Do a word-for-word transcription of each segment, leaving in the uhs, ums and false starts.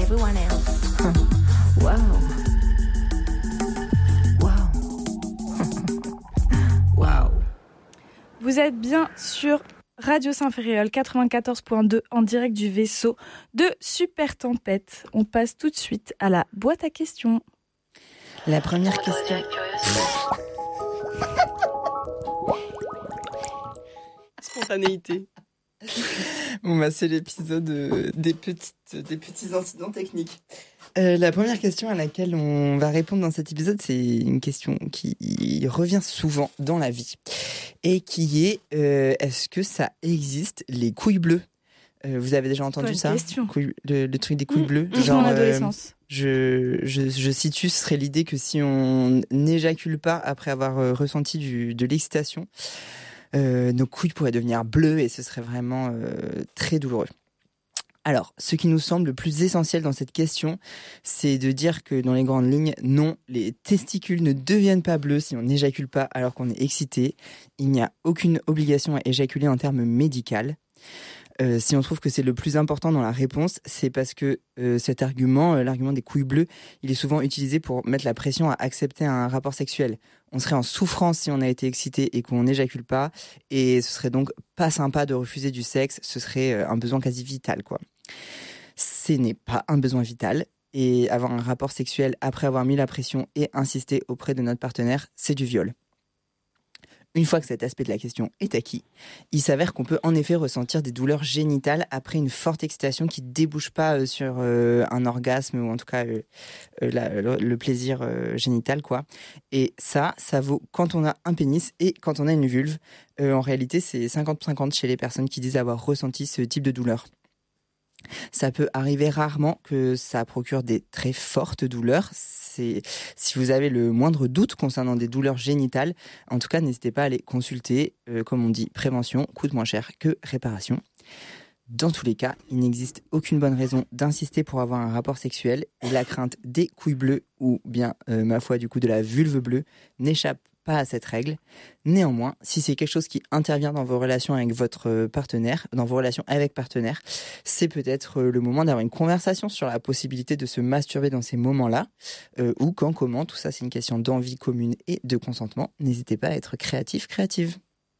everyone else. Wow. Wow. Wow. Vous êtes bien sur Radio Saint-Ferréol quatre-vingt-quatorze point deux en direct du vaisseau de Super Tempête. On passe tout de suite à la boîte à questions. La première question. Spontanéité. Bon bah c'est l'épisode euh, des, petites, des petits incidents techniques. Euh, la première question à laquelle on va répondre dans cet épisode, c'est une question qui revient souvent dans la vie et qui est euh, est-ce que ça existe les couilles bleues? euh, Vous avez déjà entendu Bonne ça question. Couilles, le, le truc des couilles mmh, bleues mmh, genre, mon adolescence. Euh, je, je, je situe, ce serait l'idée que si on n'éjacule pas après avoir euh, ressenti du, de l'excitation, Euh, nos couilles pourraient devenir bleues et ce serait vraiment euh, très douloureux. Alors, ce qui nous semble le plus essentiel dans cette question, c'est de dire que dans les grandes lignes, non, les testicules ne deviennent pas bleus si on n'éjacule pas alors qu'on est excité. Il n'y a aucune obligation à éjaculer en termes médicaux. Euh, si on trouve que c'est le plus important dans la réponse, c'est parce que euh, cet argument, euh, l'argument des couilles bleues, il est souvent utilisé pour mettre la pression à accepter un rapport sexuel. On serait en souffrance si on a été excité et qu'on n'éjacule pas, et ce serait donc pas sympa de refuser du sexe, ce serait euh, un besoin quasi vital, quoi. Ce n'est pas un besoin vital, et avoir un rapport sexuel après avoir mis la pression et insisté auprès de notre partenaire, c'est du viol. Une fois que cet aspect de la question est acquis, il s'avère qu'on peut en effet ressentir des douleurs génitales après une forte excitation qui ne débouche pas sur euh, un orgasme ou en tout cas euh, la, le, le plaisir euh, génital, quoi. Et ça, ça vaut quand on a un pénis et quand on a une vulve. Euh, en réalité, c'est cinquante cinquante chez les personnes qui disent avoir ressenti ce type de douleur. Ça peut arriver rarement que ça procure des très fortes douleurs. C'est, si vous avez le moindre doute concernant des douleurs génitales, en tout cas, n'hésitez pas à les consulter. Euh, comme on dit, prévention coûte moins cher que réparation. Dans tous les cas, il n'existe aucune bonne raison d'insister pour avoir un rapport sexuel. Et la crainte des couilles bleues, ou bien, euh, ma foi, du coup, de la vulve bleue, n'échappe pas à cette règle. Néanmoins, si c'est quelque chose qui intervient dans vos relations avec votre partenaire, dans vos relations avec partenaire, c'est peut-être le moment d'avoir une conversation sur la possibilité de se masturber dans ces moments-là, euh, ou quand, comment, tout ça c'est une question d'envie commune et de consentement. N'hésitez pas à être créatif, créative.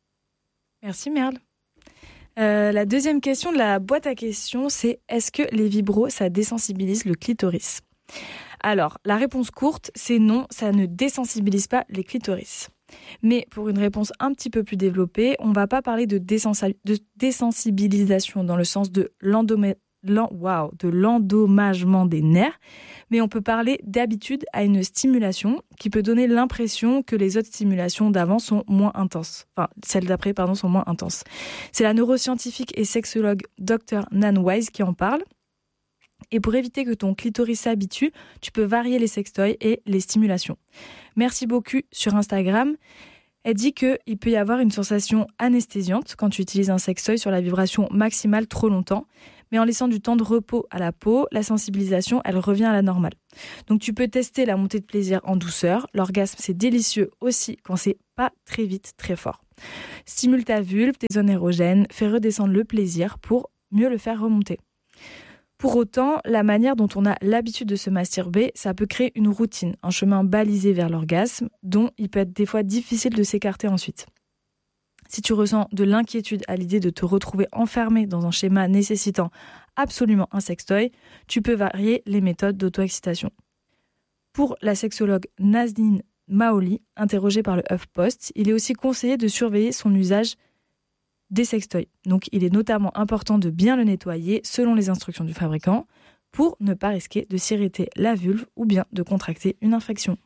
Merci Merle. Euh, la deuxième question de la boîte à questions, c'est est-ce que les vibros, ça désensibilise le clitoris ? Alors, la réponse courte, c'est non, ça ne désensibilise pas les clitoris. Mais pour une réponse un petit peu plus développée, on ne va pas parler de, désensa- de désensibilisation dans le sens de, l'endoma- l'en- wow, de l'endommagement des nerfs, mais on peut parler d'habitude à une stimulation qui peut donner l'impression que les autres stimulations d'avant sont moins intenses. Enfin, celles d'après, pardon, sont moins intenses. C'est la neuroscientifique et sexologue docteur Nan Wise qui en parle. Et pour éviter que ton clitoris s'habitue, tu peux varier les sextoys et les stimulations. Merci beaucoup sur Instagram. Elle dit qu'il peut y avoir une sensation anesthésiante quand tu utilises un sextoy sur la vibration maximale trop longtemps. Mais en laissant du temps de repos à la peau, la sensibilisation, elle revient à la normale. Donc tu peux tester la montée de plaisir en douceur. L'orgasme, c'est délicieux aussi quand c'est pas très vite, très fort. Stimule ta vulve, tes zones érogènes, fais redescendre le plaisir pour mieux le faire remonter. Pour autant, la manière dont on a l'habitude de se masturber, ça peut créer une routine, un chemin balisé vers l'orgasme, dont il peut être des fois difficile de s'écarter ensuite. Si tu ressens de l'inquiétude à l'idée de te retrouver enfermé dans un schéma nécessitant absolument un sextoy, tu peux varier les méthodes d'auto-excitation. Pour la sexologue Nazneen Maoli, interrogée par le HuffPost, il est aussi conseillé de surveiller son usage des sextoys. Donc, il est notamment important de bien le nettoyer selon les instructions du fabricant pour ne pas risquer de s'irriter la vulve ou bien de contracter une infection.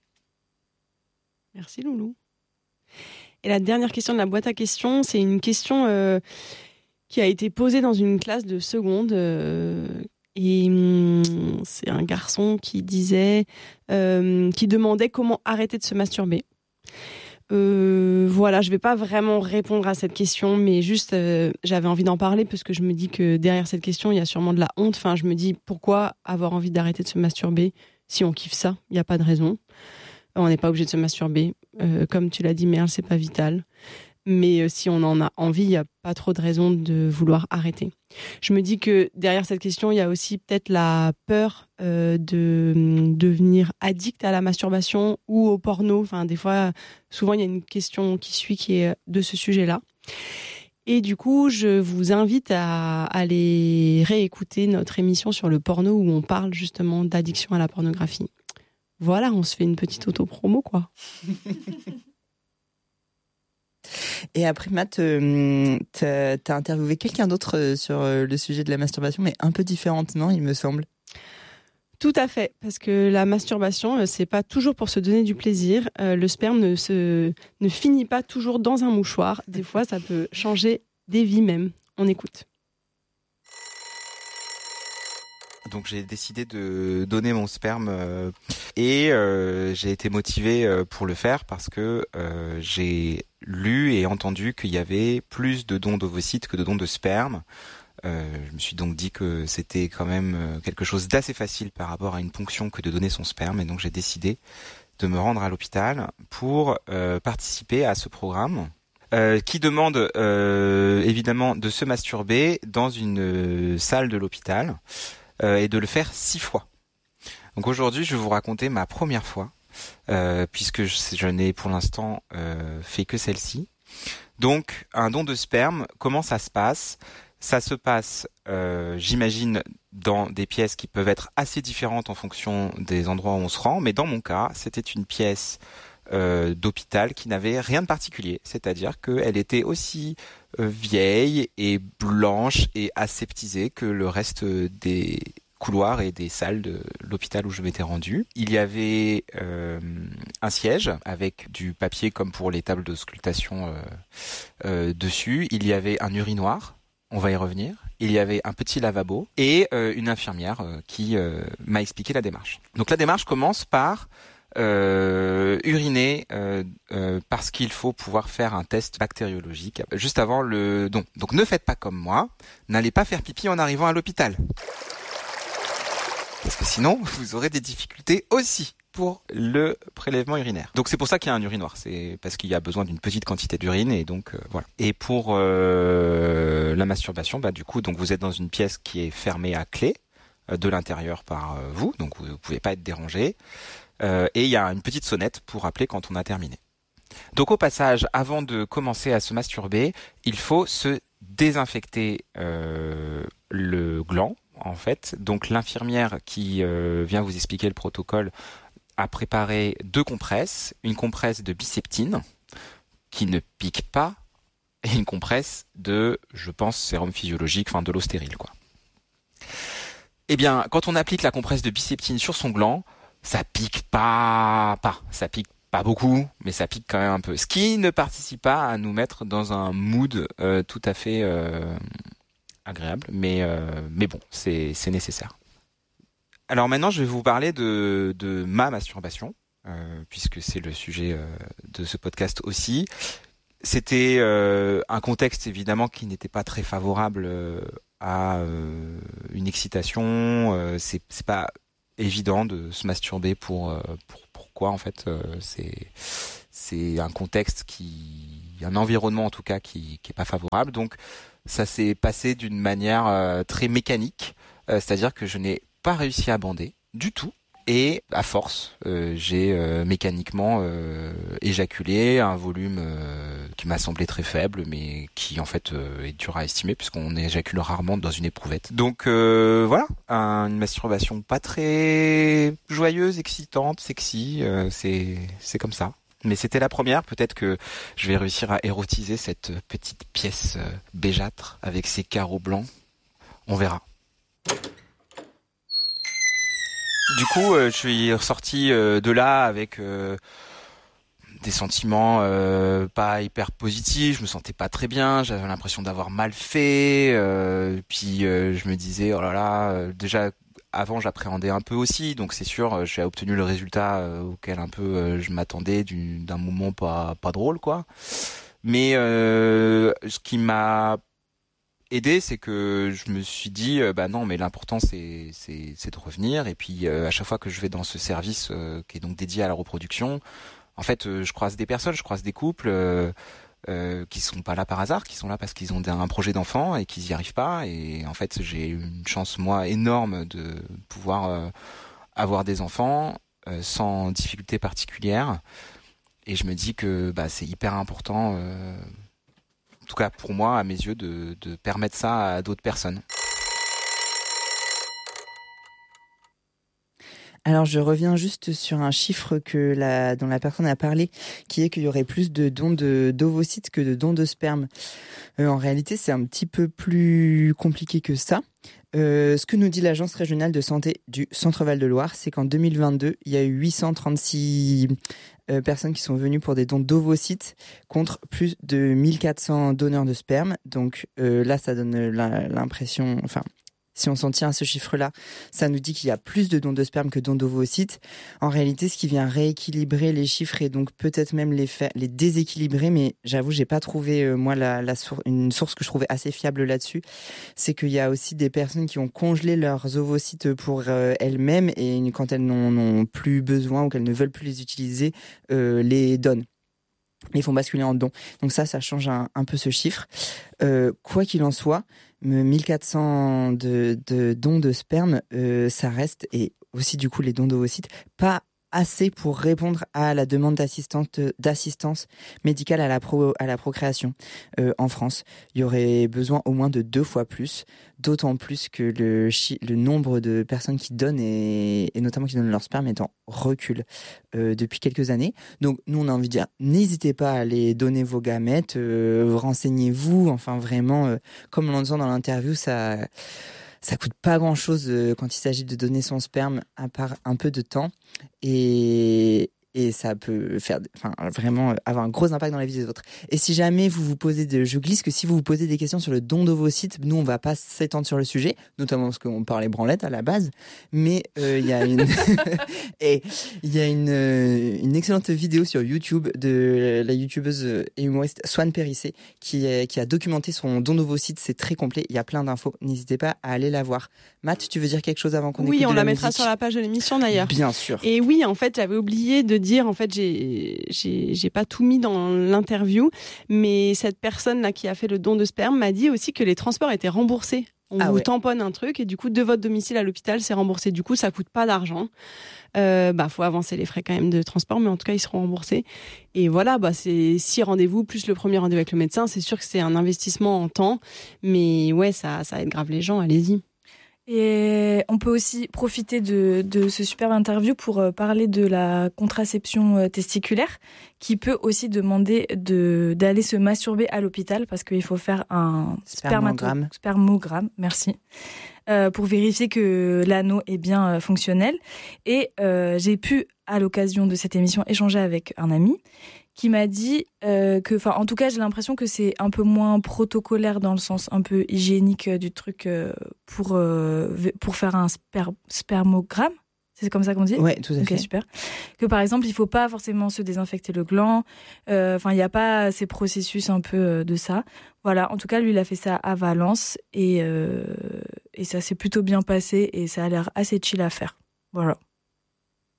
Merci Loulou. Et la dernière question de la boîte à questions, c'est une question euh, qui a été posée dans une classe de seconde. Euh, et hum, c'est un garçon qui disait, euh, qui demandait comment arrêter de se masturber. Euh, voilà, je vais pas vraiment répondre à cette question, mais juste euh, j'avais envie d'en parler parce que je me dis que derrière cette question, il y a sûrement de la honte. Enfin, je me dis pourquoi avoir envie d'arrêter de se masturber si on kiffe ça, il n'y a pas de raison. On n'est pas obligé de se masturber. Euh, comme tu l'as dit, Merle, c'est pas vital. Mais euh, si on en a envie, il n'y a pas trop de raison de vouloir arrêter. Je me dis que derrière cette question, il y a aussi peut-être la peur euh, de euh, devenir addict à la masturbation ou au porno. Enfin, des fois, souvent, il y a une question qui suit qui est de ce sujet-là. Et du coup, je vous invite à aller réécouter notre émission sur le porno où on parle justement d'addiction à la pornographie. Voilà, on se fait une petite auto-promo, quoi. Et après, Matt, euh, t'as, t'as interviewé quelqu'un d'autre sur le sujet de la masturbation, mais un peu différente, non, il me semble. Tout à fait, parce que la masturbation, c'est pas toujours pour se donner du plaisir. Euh, le sperme ne, se, ne finit pas toujours dans un mouchoir. Des fois, ça peut changer des vies même. On écoute. Donc j'ai décidé de donner mon sperme euh, et euh, j'ai été motivé euh, pour le faire parce que euh, j'ai lu et entendu qu'il y avait plus de dons d'ovocytes que de dons de sperme. Euh, je me suis donc dit que c'était quand même quelque chose d'assez facile par rapport à une ponction que de donner son sperme, et donc j'ai décidé de me rendre à l'hôpital pour euh, participer à ce programme euh, qui demande euh, évidemment de se masturber dans une euh, salle de l'hôpital euh, et de le faire six fois. Donc aujourd'hui, je vais vous raconter ma première fois euh, puisque je, je n'ai pour l'instant euh, fait que celle-ci. Donc un don de sperme, comment ça se passe ? Ça se passe, euh, j'imagine, dans des pièces qui peuvent être assez différentes en fonction des endroits où on se rend. Mais dans mon cas, c'était une pièce euh, d'hôpital qui n'avait rien de particulier. C'est-à-dire qu'elle était aussi euh, vieille et blanche et aseptisée que le reste des couloirs et des salles de l'hôpital où je m'étais rendu. Il y avait euh, un siège avec du papier comme pour les tables d'auscultation euh, euh, dessus. Il y avait un urinoir. On va y revenir. Il y avait un petit lavabo et euh, une infirmière euh, qui euh, m'a expliqué la démarche. Donc la démarche commence par euh, uriner euh, euh, parce qu'il faut pouvoir faire un test bactériologique juste avant le don. Donc ne faites pas comme moi, n'allez pas faire pipi en arrivant à l'hôpital. Parce que sinon, vous aurez des difficultés aussi pour le prélèvement urinaire. Donc c'est pour ça qu'il y a un urinoir, c'est parce qu'il y a besoin d'une petite quantité d'urine et donc euh, voilà. Et pour euh, la masturbation, bah du coup, donc vous êtes dans une pièce qui est fermée à clé euh, de l'intérieur par euh, vous, donc vous ne pouvez pas être dérangé. Euh, et il y a une petite sonnette pour appeler quand on a terminé. Donc au passage, avant de commencer à se masturber, il faut se désinfecter euh, le gland en fait. Donc l'infirmière qui euh, vient vous expliquer le protocole a préparé deux compresses, une compresse de Biceptine qui ne pique pas et une compresse de, je pense, sérum physiologique, enfin de l'eau stérile, quoi. Eh bien, quand on applique la compresse de Biceptine sur son gland, ça pique pas, pas, ça pique pas beaucoup, mais ça pique quand même un peu. Ce qui ne participe pas à nous mettre dans un mood euh, tout à fait euh, agréable, mais euh, mais bon, c'est c'est nécessaire. Alors maintenant, je vais vous parler de, de ma masturbation, euh, puisque c'est le sujet euh, de ce podcast aussi. C'était euh, un contexte évidemment qui n'était pas très favorable euh, à euh, une excitation. Euh, c'est, c'est pas évident de se masturber pour, euh, pour pourquoi en fait. Euh, c'est c'est un contexte qui, un environnement en tout cas qui qui est pas favorable. Donc ça s'est passé d'une manière euh, très mécanique, euh, c'est-à-dire que je n'ai pas réussi à bander du tout et à force euh, j'ai euh, mécaniquement euh, éjaculé un volume euh, qui m'a semblé très faible mais qui en fait euh, est dur à estimer puisqu'on éjacule rarement dans une éprouvette. Donc euh, voilà, un, une masturbation pas très joyeuse, excitante, sexy, euh, c'est c'est comme ça. Mais c'était la première, peut-être que je vais réussir à érotiser cette petite pièce euh, béjâtre avec ses carreaux blancs. On verra. Du coup, euh, je suis ressorti euh, de là avec euh, des sentiments euh, pas hyper positifs. Je me sentais pas très bien. J'avais l'impression d'avoir mal fait. Euh, puis euh, je me disais, oh là là. Euh, déjà, avant, j'appréhendais un peu aussi. Donc c'est sûr, j'ai obtenu le résultat euh, auquel un peu euh, je m'attendais du, d'un moment pas pas drôle, quoi. Mais euh, ce qui m'a aidé, c'est que je me suis dit euh, bah non, mais l'important c'est c'est c'est de revenir. Et puis euh, à chaque fois que je vais dans ce service euh, qui est donc dédié à la reproduction, en fait euh, je croise des personnes, je croise des couples euh, euh, qui sont pas là par hasard, qui sont là parce qu'ils ont un projet d'enfant et qu'ils y arrivent pas. Et en fait, j'ai une chance moi énorme de pouvoir euh, avoir des enfants euh, sans difficulté particulière. Et je me dis que bah, c'est hyper important, euh, en tout cas pour moi, à mes yeux, de, de permettre ça à d'autres personnes. Alors, je reviens juste sur un chiffre que la, dont la personne a parlé, qui est qu'il y aurait plus de dons de, d'ovocytes que de dons de sperme. Euh, en réalité, c'est un petit peu plus compliqué que ça. Euh, ce que nous dit l'Agence régionale de santé du Centre-Val de Loire, c'est qu'en deux mille vingt-deux, il y a eu huit cent trente-six euh, personnes qui sont venues pour des dons d'ovocytes contre plus de mille quatre cents donneurs de sperme. Donc euh, là, ça donne la, l'impression... Enfin, si on s'en tient à ce chiffre-là, ça nous dit qu'il y a plus de dons de sperme que de dons d'ovocytes. En réalité, ce qui vient rééquilibrer les chiffres et donc peut-être même les, fa- les déséquilibrer, mais j'avoue, j'ai pas trouvé, euh, moi, la, la sour- une source que je trouvais assez fiable là-dessus, c'est qu'il y a aussi des personnes qui ont congelé leurs ovocytes pour euh, elles-mêmes et quand elles n'en ont plus besoin ou qu'elles ne veulent plus les utiliser, euh, les donnent. Ils font basculer en dons. Donc ça, ça change un, un peu ce chiffre. Euh, quoi qu'il en soit, mille quatre cents de, de dons de sperme, euh, ça reste, et aussi du coup les dons d'ovocytes, pas assez pour répondre à la demande d'assistance, d'assistance médicale à la, pro, à la procréation euh, en France. Il y aurait besoin au moins de deux fois plus, d'autant plus que le, chi- le nombre de personnes qui donnent, et, et notamment qui donnent leur sperme, est en recul euh, depuis quelques années. Donc nous, on a envie de dire, n'hésitez pas à aller donner vos gamètes, euh, renseignez-vous, enfin vraiment, euh, comme on l'entend dans l'interview, ça... Ça coûte pas grand-chose quand il s'agit de donner son sperme, à part un peu de temps. Et, et ça peut faire, enfin, vraiment avoir un gros impact dans la vie des autres. Et si jamais vous vous posez de, je glisse que si vous vous posez des questions sur le don d'ovocytes, nous on va pas s'étendre sur le sujet, notamment parce qu'on parlait branlette à la base, mais il euh, y a une et il y a une une excellente vidéo sur YouTube de la youtubeuse et humoriste Swan Périssé qui est, qui a documenté son don d'ovocytes. C'est très complet, il y a plein d'infos. N'hésitez pas à aller la voir. Matt, tu veux dire quelque chose avant qu'on oui, écoute on de la, la mettra musique? Sur la page de l'émission d'ailleurs. Bien sûr. Et oui, en fait, j'avais oublié de dire, en fait, j'ai, j'ai, j'ai pas tout mis dans l'interview, mais cette personne-là qui a fait le don de sperme m'a dit aussi que les transports étaient remboursés. On ah vous ouais. tamponne un truc et du coup, de votre domicile à l'hôpital, c'est remboursé. Du coup, ça coûte pas d'argent. Euh, bah, faut avancer les frais quand même de transport, mais en tout cas, ils seront remboursés. Et voilà, bah, c'est six rendez-vous plus le premier rendez-vous avec le médecin. C'est sûr que c'est un investissement en temps, mais ouais, ça, ça aide grave les gens. Allez-y. Et on peut aussi profiter de, de ce superbe interview pour parler de la contraception testiculaire, qui peut aussi demander de, d'aller se masturber à l'hôpital parce qu'il faut faire un spermogramme. Spermogramme, merci, euh, pour vérifier que l'anneau est bien fonctionnel. Et euh, j'ai pu, à l'occasion de cette émission, échanger avec un ami qui m'a dit euh, que, enfin, en tout cas, j'ai l'impression que c'est un peu moins protocolaire dans le sens un peu hygiénique du truc euh, pour euh, pour faire un sper- spermogramme. C'est comme ça qu'on dit ? Ouais, tout à okay, fait. Super. Que par exemple, il faut pas forcément se désinfecter le gland. Enfin, euh, il n'y a pas ces processus un peu euh, de ça. Voilà. En tout cas, lui, il a fait ça à Valence et euh, et ça s'est plutôt bien passé et ça a l'air assez chill à faire. Voilà.